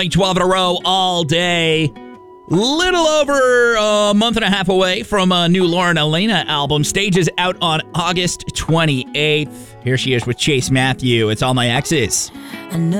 12 in a row all day. Little over a month and a half away from a new Lauren Elena album. Stage is out on August 28th. Here she is with Chase Matthew. It's All My Exes. I know